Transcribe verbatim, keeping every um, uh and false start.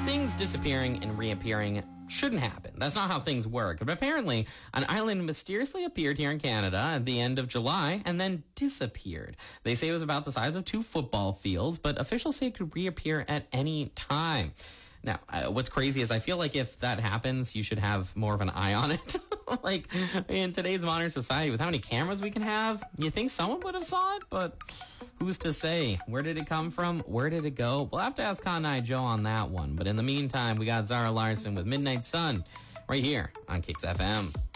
things disappearing and reappearing shouldn't happen. That's not how things work. But apparently, an island mysteriously appeared here in Canada at the end of July and then disappeared. They say it was about the size of two football fields, but officials say it could reappear at any time. Now, uh, what's crazy is I feel like if that happens, you should have more of an eye on it. Like, in today's modern society, with how many cameras we can have, you think someone would have saw it, but who's to say? Where did it come from? Where did it go? We'll have to ask Cotton Eye Joe on that one. But in the meantime, we got Zara Larson with Midnight Sun right here on Kicks F M.